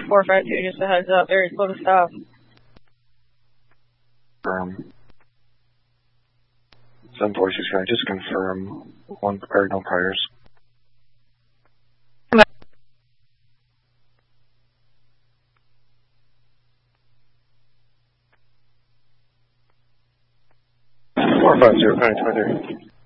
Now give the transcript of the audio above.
452, just a heads up, very slow to stop. Confirm. 746, can I just confirm one or no priors? Four 5 0, 23.